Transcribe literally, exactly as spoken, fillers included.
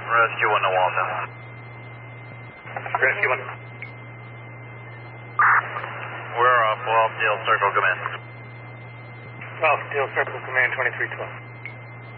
Rescue one to Walton. Rescue one. We're off. We're off Deal Circle. Come in. Off Deal Circle, command twenty-three twelve.